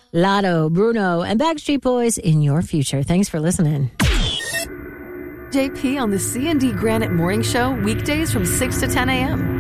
Lotto, Bruno, and Backstreet Boys in your future. Thanks for listening. JP on the C&D Granite Morning Show, weekdays from 6 to 10 a.m.